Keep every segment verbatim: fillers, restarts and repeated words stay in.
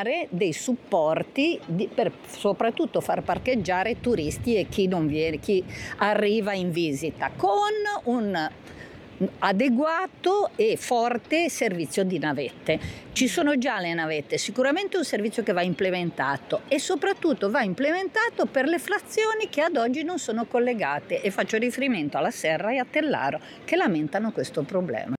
creare dei supporti di, per soprattutto far parcheggiare turisti e chi non viene, chi arriva in visita, con un adeguato e forte servizio di navette. Ci sono già le navette, sicuramente è un servizio che va implementato e soprattutto va implementato per le frazioni che ad oggi non sono collegate, e faccio riferimento alla Serra e a Tellaro, che lamentano questo problema.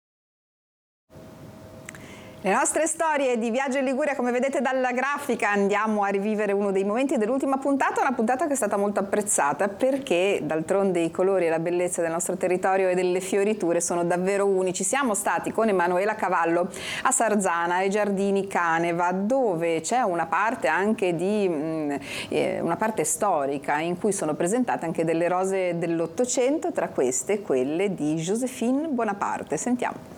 Le nostre storie di viaggio in Liguria, come vedete dalla grafica, andiamo a rivivere uno dei momenti dell'ultima puntata, una puntata che è stata molto apprezzata perché d'altronde i colori e la bellezza del nostro territorio e delle fioriture sono davvero unici. Siamo stati con Emanuela Cavallo a Sarzana, ai Giardini Caneva, dove c'è una parte anche di mh, eh, una parte storica in cui sono presentate anche delle rose dell'Ottocento, tra queste quelle di Joséphine Bonaparte. Sentiamo.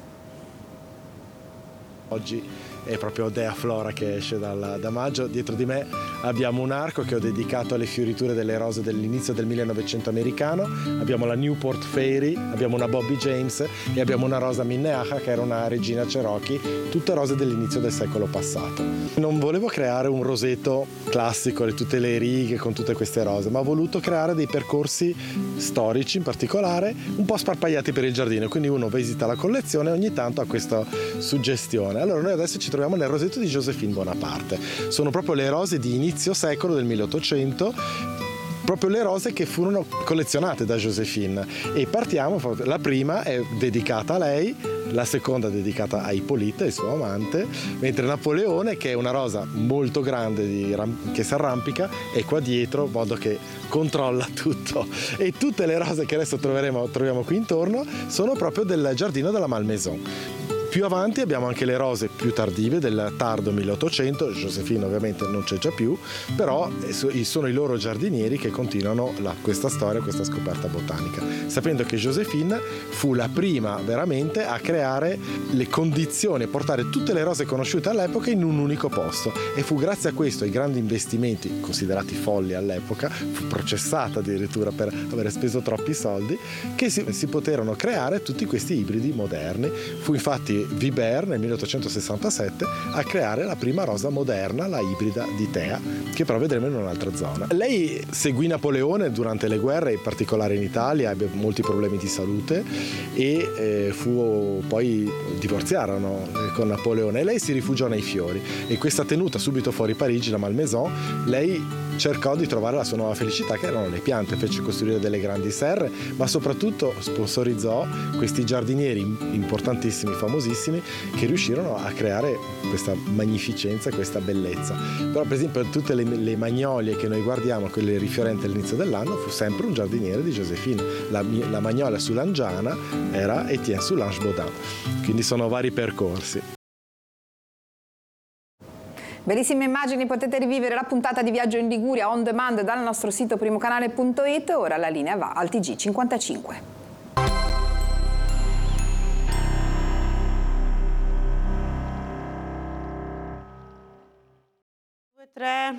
Oggi è proprio Dea Flora che esce dal, da maggio. Dietro di me abbiamo un arco che ho dedicato alle fioriture delle rose dell'inizio del millenovecento americano. Abbiamo la Newport Fairy, abbiamo una Bobby James e abbiamo una rosa Minnehaha che era una regina Cherokee, tutte rose dell'inizio del secolo passato. Non volevo creare un roseto classico, e tutte le righe con tutte queste rose, ma ho voluto creare dei percorsi storici in particolare un po' sparpagliati per il giardino, quindi uno visita la collezione e ogni tanto ha questa suggestione. Allora noi adesso ci troviamo nel rosetto di Joséphine Bonaparte. Sono proprio le rose di inizio secolo del milleottocento, proprio le rose che furono collezionate da Joséphine, e partiamo, la prima è dedicata a lei, la seconda dedicata a Ippolite, il suo amante, mentre Napoleone, che è una rosa molto grande di, che si arrampica, è qua dietro, in modo che controlla tutto. E tutte le rose che adesso troveremo, troviamo qui intorno sono proprio del giardino della Malmaison. Più avanti abbiamo anche le rose più tardive del tardo milleottocento, Joséphine ovviamente non c'è già più, però sono i loro giardinieri che continuano la, questa storia, questa scoperta botanica, sapendo che Joséphine fu la prima veramente a creare le condizioni, a portare tutte le rose conosciute all'epoca in un unico posto, e fu grazie a questo, ai grandi investimenti considerati folli all'epoca, fu processata addirittura per aver speso troppi soldi, che si, si poterono creare tutti questi ibridi moderni. Fu infatti Vibert nel milleottocentosessantasette a creare la prima rosa moderna, la ibrida di Thea, che però vedremo in un'altra zona. Lei seguì Napoleone durante le guerre, in particolare in Italia, ebbe molti problemi di salute e eh, fu poi divorziarono con Napoleone, e lei si rifugiò nei fiori, e questa tenuta subito fuori Parigi, la Malmaison, lei cercò di trovare la sua nuova felicità, che erano le piante, fece costruire delle grandi serre, ma soprattutto sponsorizzò questi giardinieri importantissimi, famosissimi, che riuscirono a creare questa magnificenza, questa bellezza. Però per esempio tutte le, le magnolie che noi guardiamo, quelle rifiorenti all'inizio dell'anno, fu sempre un giardiniere di Joséphine. La, la magnolia soulangiana era Étienne Soulange Baudin, quindi sono vari percorsi. Bellissime immagini, potete rivivere la puntata di Viaggio in Liguria on demand dal nostro sito primocanale punto it. Ora la linea va al T G cinquantacinque. due, tre.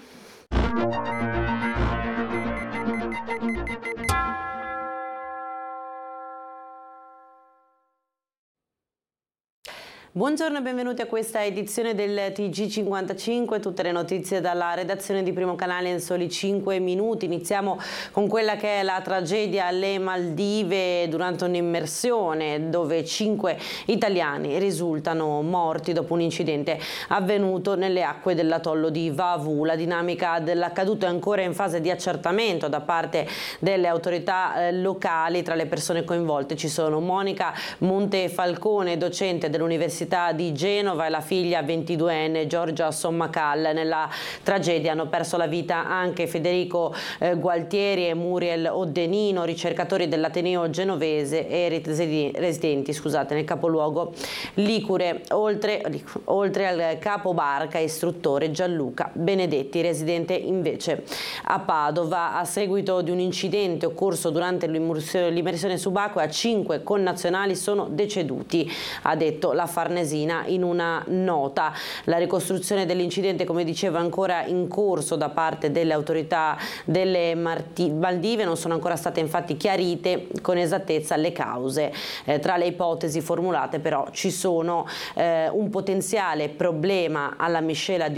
Buongiorno e benvenuti a questa edizione del T G cinquantacinque, tutte le notizie dalla redazione di Primo Canale in soli cinque minuti. Iniziamo con quella che è la tragedia alle Maldive durante un'immersione, dove cinque italiani risultano morti dopo un incidente avvenuto nelle acque dell'atollo di Vavu. La dinamica dell'accaduto è ancora in fase di accertamento da parte delle autorità locali. Tra le persone coinvolte ci sono Monica Montefalcone, docente dell'Università di Genova, e la figlia ventiduenne Giorgia Sommacal. Nella tragedia hanno perso la vita anche Federico eh, Gualtieri e Muriel Oddenino, ricercatori dell'Ateneo genovese e residenti scusate, nel capoluogo ligure, oltre, oltre al capobarca istruttore Gianluca Benedetti, residente invece a Padova. A seguito di un incidente occorso durante l'immersione subacquea, cinque connazionali sono deceduti, ha detto la Farnesina in una nota. La ricostruzione dell'incidente, come dicevo, è ancora in corso da parte delle autorità delle Maldive. Non sono ancora state infatti chiarite con esattezza le cause. Eh, tra le ipotesi formulate però ci sono eh, un potenziale problema alla miscela di